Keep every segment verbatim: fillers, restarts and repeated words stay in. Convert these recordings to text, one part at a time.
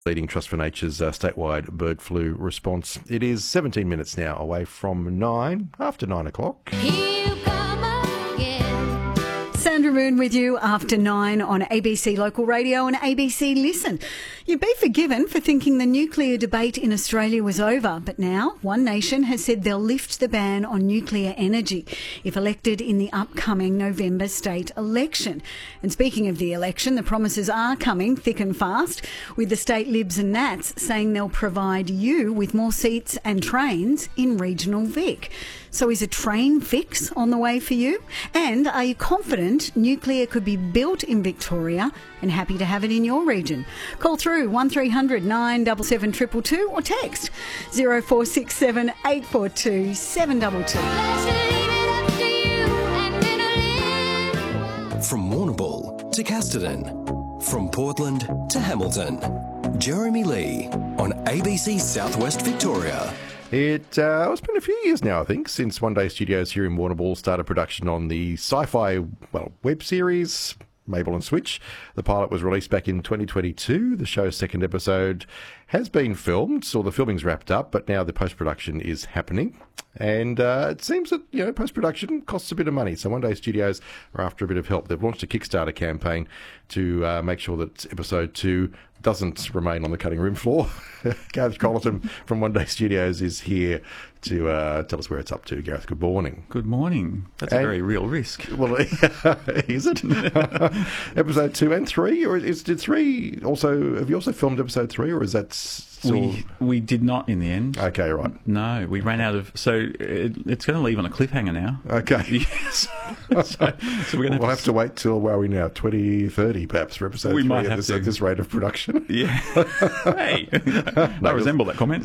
leading Trust for Nature's uh, statewide bird flu response. It is seventeen minutes now away from nine, after nine o'clock. Here you come again. Sandra Moon with you after nine on A B C Local Radio and A B C Listen. You'd be forgiven for thinking the nuclear debate in Australia was over, but now One Nation has said they'll lift the ban on nuclear energy if elected in the upcoming November state election. And speaking of the election, the promises are coming thick and fast, with the state Libs and Nats saying they'll provide you with more seats and trains in regional Vic. So is a train fix on the way for you? And are you confident nuclear could be built in Victoria and happy to have it in your region? Call through one three hundred nine seven seven two two two or text zero four six seven eight four two seven two two. Let's leave it up to you and it'll From Warrnambool to Casterton, from Portland to Hamilton, Jeremy Lee on A B C Southwest Victoria. It, uh, it's been a few years now, I think, since One Day Studios here in Warrnambool started production on the sci-fi, well, web series, Mabel and Switch. The pilot was released back in twenty twenty-two. The show's second episode has been filmed, so the filming's wrapped up, but now the post-production is happening. And uh, it seems that, you know, post-production costs a bit of money. So One Day Studios are after a bit of help. They've launched a Kickstarter campaign to uh, make sure that episode two doesn't remain on the cutting room floor. Gareth Colleton from One Day Studios is here to uh, tell us where it's up to. Gareth, good morning. Good morning. That's And- a very real risk. Well, is it? Episode two and three? Or is did three also, have you also filmed episode three, or is that still... We we did not in the end. Okay, right. No, we ran out of. So it, it's going to leave on a cliffhanger now. Okay. Yes. so, so we're going We'll have to wait till, where are we now, twenty thirty perhaps for episode We three might at have this, to. at this rate of production? Yeah. Hey, I resemble that comment.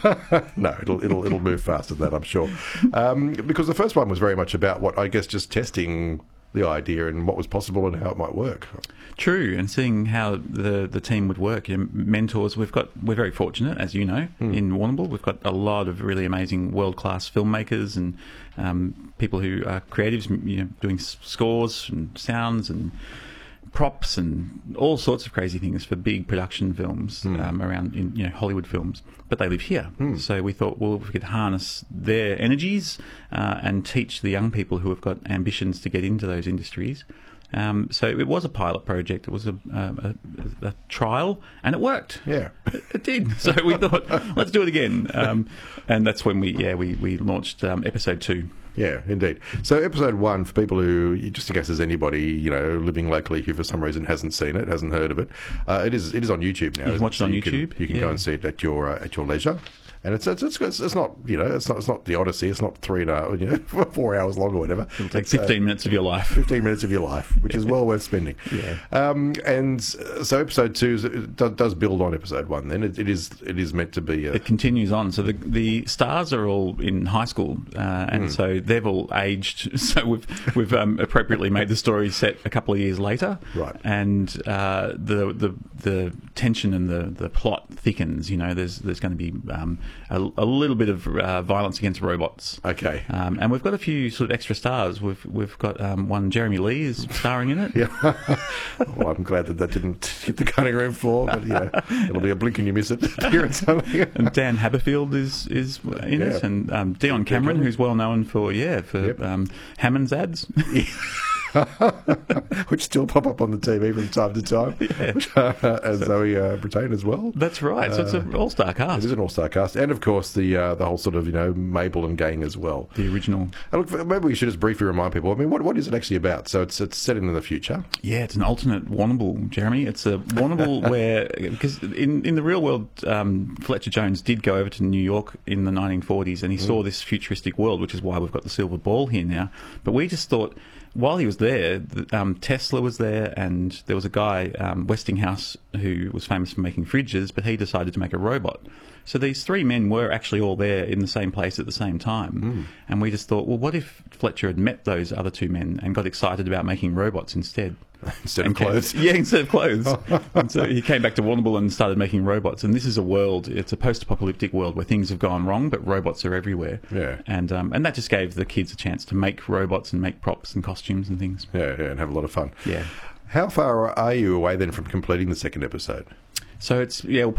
No, it'll it'll it'll move faster than that, I'm sure. Um, because the first one was very much about what, I guess, just testing the idea and what was possible and how it might work. True, and seeing how the the team would work. You know, mentors, we've got. We're very fortunate, as you know, Mm. in Warrnambool. We've got a lot of really amazing world class filmmakers and um, people who are creatives. You know, doing s- scores and sounds and props and all sorts of crazy things for big production films Mm. um, around in you know Hollywood films. But they live here, Mm. so we thought, well, if we could harness their energies uh, and teach the young people who have got ambitions to get into those industries. Um, so it was a pilot project. It was a, a, a, a trial, and it worked. Yeah. It, it did. So we thought, let's do it again. Um, and that's when we, yeah, we we launched um, episode two. Yeah, indeed. So episode one, for people who, just in case there's anybody, you know, living locally who for some reason hasn't seen it, hasn't heard of it, uh, it is it is on YouTube now. You can isn't watch it So on you can- YouTube, you can go yeah. and see it at your uh, at your leisure. And it's, it's it's it's not, you know, it's not it's not the Odyssey. It's not three and a, you know, four hours long or whatever. It'll take It's, uh, fifteen minutes of your life. fifteen minutes of your life, which is well worth spending. Yeah. Um, and uh, so episode two is, it do- does build on episode one. Then it, it is it is meant to be. A, It continues on. So the the stars are all in high school, uh, and Mm. so they've all aged. So we've we've um, appropriately made the story set a couple of years later, Right. And uh, the the the tension and the, the plot thickens. You know, there's there's going to be um, a, a little bit of uh, violence against robots. okay. Um, and we've got a few sort of extra stars. We've we've got um, one, Jeremy Lee is starring in it. Yeah. Well, I'm glad that that didn't hit the cutting room floor, but yeah, it'll be a blink and you miss it here at something. And Dan Haberfield is is in it, Yeah. and um, Dion Cameron, who's well known for yeah for Yep. um, Hammond's ads. Which still pop up on the T V from time to time, as Zoe uh, Brittain as well. That's right. So it's an all-star It cast. is an all-star cast, and of course the uh, the whole sort of, you know, Mabel and gang as well. The original. And look, maybe we should just briefly remind people. I mean, what what is it actually about? So it's it's set in the future. Yeah, it's an alternate Warrnambool, Jeremy. It's a Warrnambool where, because in, in the real world, um, Fletcher Jones did go over to New York in the nineteen forties and he saw this futuristic world, which is why we've got the silver ball here now. But we just thought, while he was there, the, um, Tesla was there, and there was a guy, um, Westinghouse, who was famous for making fridges, but he decided to make a robot. So these three men were actually all there in the same place at the same time. And we just thought, well, what if Fletcher had met those other two men and got excited about making robots instead? Instead of And came- clothes. yeah, instead of clothes. And so he came back to Warrnambool and started making robots. And this is a world, it's a post-apocalyptic world where things have gone wrong, but robots are everywhere. Yeah. And um, and that just gave the kids a chance to make robots and make props and costumes and things. Yeah, yeah, and have a lot of fun. Yeah. How far are you away then from completing the second episode? So it's, yeah, we'll